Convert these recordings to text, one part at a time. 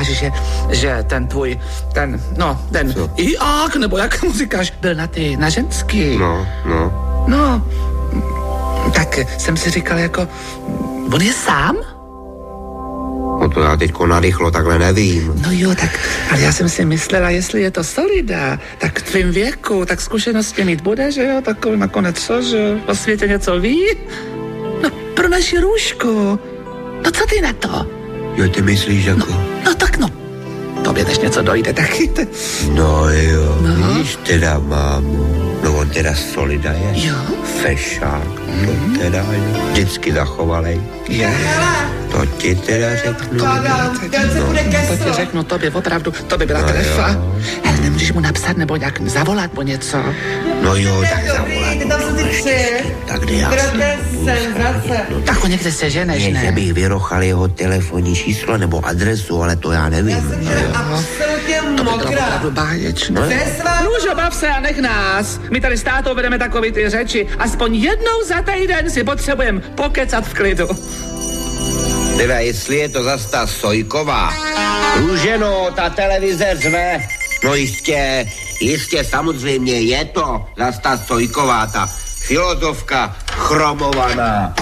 říkáš, že ten tvůj, ten Iák, nebo jak mu říkáš, byl na ženský. No, tak jsem si říkal jako, on je sám? No to já teďko narychlo takhle nevím. No jo, tak, ale já jsem si myslela, jestli je to Solida, tak v tvým věku, tak zkušenosti mít bude, že jo, takový nakonec co, že o světě něco ví? No, pro naši Růžku. No co ty na to? Jo, ty myslíš jako? No tak no, tobě než něco dojde, taky to... No jo, víš teda mámu. No on teda Solida je. Jo. Fešák, to teda jo. Vždycky zachovalej. Je. To ti teda řeknu. To ti řeknu tobě, opravdu, to by byla trefa. Ale nemůžeš mu napsat nebo nějak zavolat po něco? No jo, tak zavolat. Tak kdy já tak ho někde seženeš, ne? Že bych vyrochal jeho telefonní číslo nebo adresu, ale to já nevím. To by bylo opravdu báječné. Růžo, bav se a nech nás. My tady s tátou vedeme takový ty řeči. Aspoň jednou za týden si potřebujeme pokecat v klidu. Teda jestli je to zas ta Sojková. Růženo, ta televize řve. No jistě, samozřejmě je to zas ta Sojková, ta filozofka chromovaná.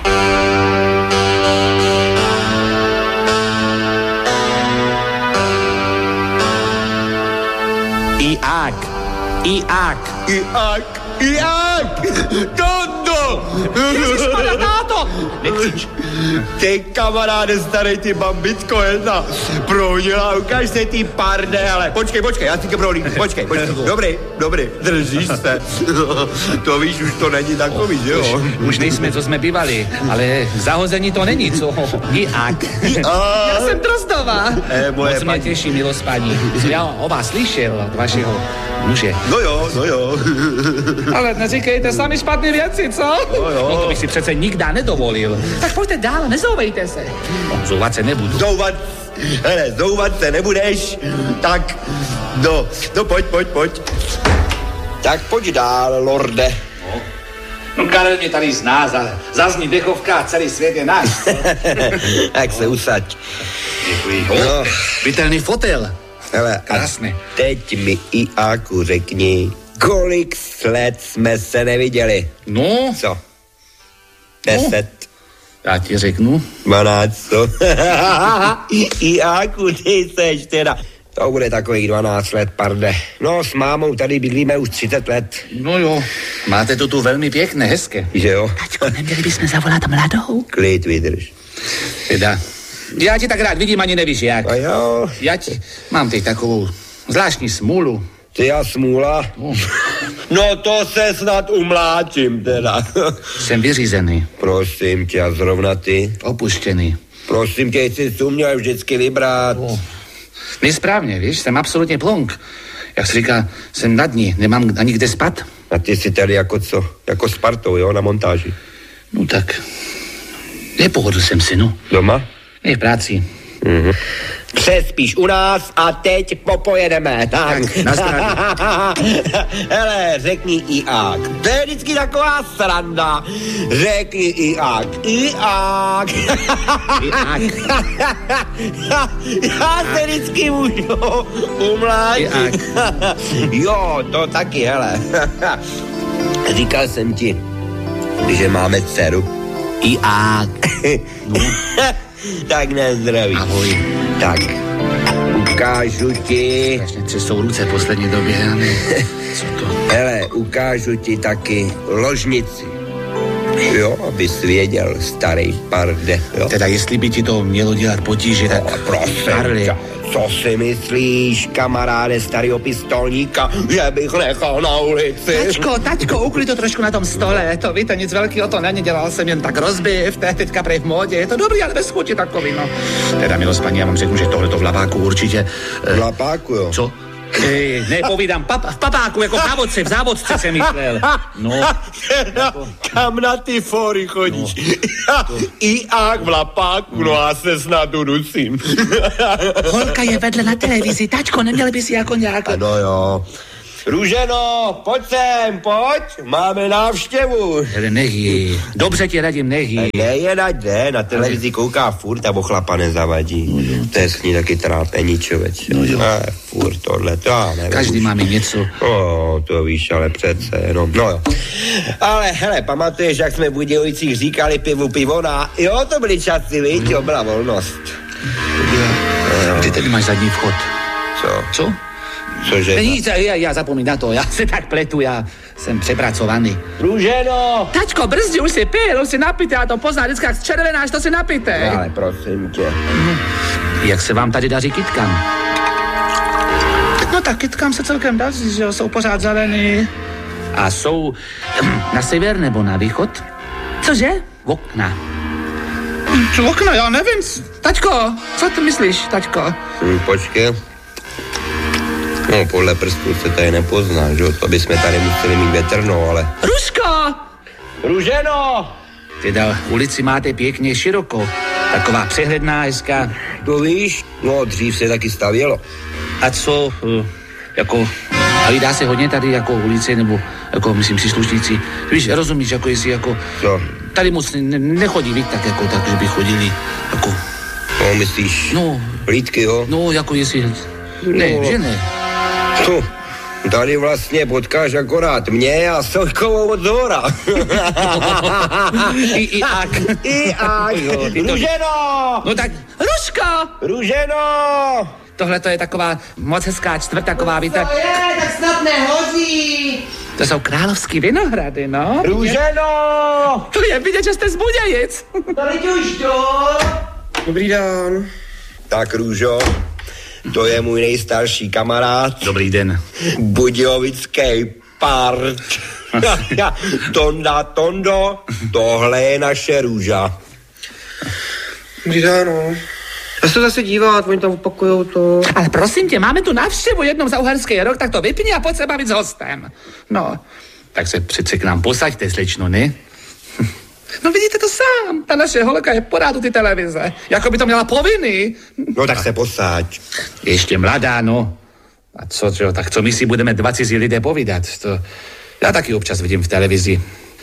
Iák! Tondo! Ježišmarja, táto! Nekřič. Ty kamaráde starý, ty bambitko jedna prohodila, ukáž se ty pardele. Počkej, já si tě prohlídnu, počkej. Dobrý, držíš se. To víš, už to není takový, že jo? Už nejsme, co jsme bývali, ale zahození to není, co? Iák. Já jsem Drozdová. Moc mě těší, milost paní. Já o vás slyšel od vašeho muže. No jo. Ale neříkejte sami špatné věci, co? No to bych si přece nikdy nedovolil. Tak pojďte dál, nezouvejte se. No, zouvat se nebudu. Zouvat se nebudeš. Tak, no pojď. Tak pojď dál, lorde. No Karel mě tady zná, zazní dechovka a celý svět je náš. Tak se usaď. Děkuji. No. Bytelný fotel. Hele, krásný. Teď mi Iáku řekni, kolik let jsme se neviděli. No. Co? 10. No. Já ti řeknu. 12. Iáku, ty seš teda. To bude takových 12 let, parde. No, s mámou tady bydlíme už 30 let. No jo, máte to tu velmi pěkné, hezké. Že jo? Tačko, neměli bychom zavolat mladou? Klid vydrž. Teda, já ti tak rád vidím, ani nevíš jak. A jo. Mám teď takovou zvláštní smůlu. Ty a smůla? No to se snad umláčím teda. Jsem vyřízený. Prosím tě, a zrovna ty? Opuštěný. Prosím tě, jsi tu měl vždycky vybrat. Nesprávně, víš, jsem absolutně plonk. Jak se říká, jsem na dní, nemám ani kde spat. A ty jsi tady jako co? Jako s partou, jo, na montáži? No tak, nepohodl jsem si, no. Doma? Ne, v práci. Mhm. Přespíš u nás a teď popojedeme. Tak, na zdraví. Hele, řekni Iák. To je vždycky taková sranda. Řekni Iák. Iák. Já se vždycky můžu umlátit. Jo, to taky, hele. Říkal jsem ti, že máme dceru. Iák. No. Tak nezdraví. Ahoj. Tak, ukážu ti... Strašně třesou ruce poslední době, ale co to? Hele, ukážu ti taky ložnici. Jo, abys věděl, starý parde, jo. Teda jestli by ti to mělo dělat potíže, tak... No, prosím, co si myslíš, kamaráde starýho pistolníka, že bych nechal na ulici? Tačko, uklid to trošku na tom stole, to víte, nic velkého to není, dělal jsem jen tak rozbiv, to je teďka prej v módě, je to dobrý, ale bez chuti takový, no. Teda, milost paní, já vám řeknu, že tohleto v lapáku určitě... V lapáku, jo? Co? Nepovídám, v papáku, jako v závodce jsem myslel. No. Kam na ty fóry chodíš? No. Iák v lapáku, no a se snad udusím. Holka je vedle na televizi, tačko, neměli by si jako nějak... No jo. Růženo, pojď sem, pojď, máme návštěvu. Ale nech jí, dobře ti radím, nech jí. Ne, na televizi kouká furt a o chlapa nezavadí. To je s ní taky trápení, člověč. Furt tohle, to já nevím. Každý máme něco. To víš, ale přece jenom, no jo. Ale hele, pamatuješ, jak jsme v Budějovicích říkali pivona? Jo, to byly časy, víš, jo, byla volnost. Ty tady máš zadní vchod. Co? Cože? Nic, já zapomínám na to, já se tak pletu, já jsem přepracovaný. Růženo! Tačko, brzdi, už si pil, už si napijte, já to poznám, vždycky jak červenáš, to si napijte. Ale prosím tě. Jak se vám tady daří kytkám? No tak kytkám se celkem daří, že jo, jsou pořád zelený. A jsou na sever nebo na východ? Cože? Okna. Okna, já nevím. Tačko, co ty myslíš, tačko? Počkej. No, podle prstů se tady nepozná, že? To bychom tady museli mít větrnou, ale... Ruško! Růženo! Teda ulici máte pěkně široko. Taková přehledná, hezká. To víš? No, dřív se taky stavělo. A co, jako... A dá se hodně tady jako ulice, nebo jako, myslím, příslušníci. Víš, rozumíš, jako jestli jako... Co? Tady moc nechodí, víc, tak jako tak, že by chodili, jako... No, myslíš? No. Hlídky, jo? No, jako jestli... Ne, že ne. Tady vlastně potkáš akorát mě a Sojkovou od zhora. I ak, jo. Růženo! No tak, Ruško! Růženo! Tohle to je taková moc hezká čtvrt, taková, víte... To je, tak snad nehodí. To jsou královský vinohrady, no. Růženo! To je vidět, že jste z Budějic. Tady už jdu. Dobrý den. Tak, Růžo, to je můj nejstarší kamarád. Dobrý den. Budějovický part. Tondo, tohle je naše Růža. Dobrý den, no. Já se zase dívat, oni tam opakujou to. Ale prosím tě, máme tu návštěvu jednou za uherský rok, tak to vypni a pojď se bavit s hostem. No, tak se přece k nám posaďte, slečno, ne? No vidíte to sám, ta naše holka je pořád u ty televize, jako by to měla povinný. No tak se posaď. Ještě mladá, no. A co, tak co my si budeme dva cizí lidé povídat? To já taky občas vidím v televizi.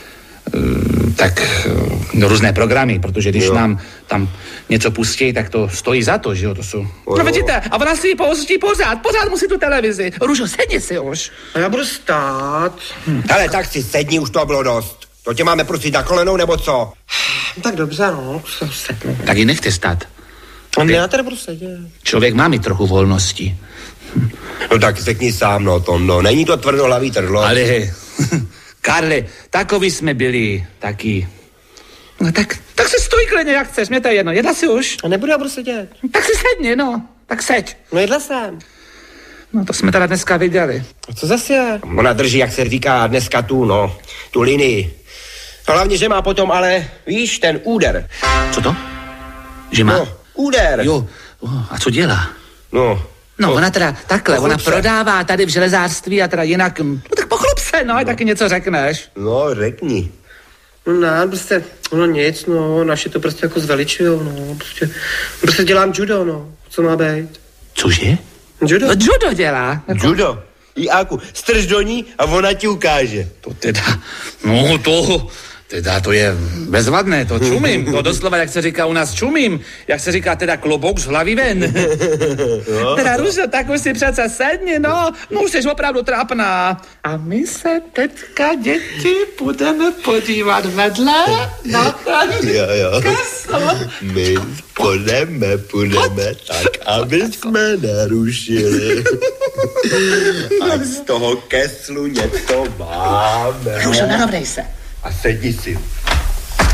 No, různé programy, protože když nám tam něco pustí, tak to stojí za to, že jo, to jsou. No vidíte, a ona si ji pouští pořád musí tu televizi. Růžo, sedni si už. A já budu stát. Ale tak si sedni, už to bylo dost. To tě máme prosit na kolenou, nebo co? Tak dobře, no, sednu. Tak ji nechte stát. Já tady budu sedět. Člověk má mít trochu volnosti. No tak řekni sám, no, Tondo, není to tvrdohlavý trdlo. Ale, Karle, takový jsme byli, taky. No tak se stůj klidně, jak chceš, mě to je jedno, jedla si už. A nebudu, já budu sedět. Tak si sedni, no, tak seď. No jedla jsem. No to jsme teda dneska viděli. A co zase je? Ona drží, jak se říká dneska tu linii. No hlavně, že má potom, ale víš, ten úder. Co to? Že má? No, úder. Jo, a co dělá? No, ona teda takhle, Pochlup ona se. prodává tady v železářství a teda jinak, no tak pochlup se, no, a taky něco řekneš. No, řekni. No ne, prostě, no nic, no, naši to prostě jako zveličujou, no, prostě dělám judo, no, co má být? Cože? Judo? No judo dělá. Judo. Jáku, strž do ní a ona ti ukáže. To teda, no to je bezvadné, to čumím, to doslova, jak se říká u nás čumím, jak se říká teda klobouk z hlavy ven. Teda Růžo, tak už si přece sedni, no už jsi opravdu trápná. A my se teďka, děti, budeme podívat vedle na ten Jo. kreslo. My půjdeme tak, aby jsme nerušili. A z toho keslu něco máme. Růžo, narovnej se. A sedni si.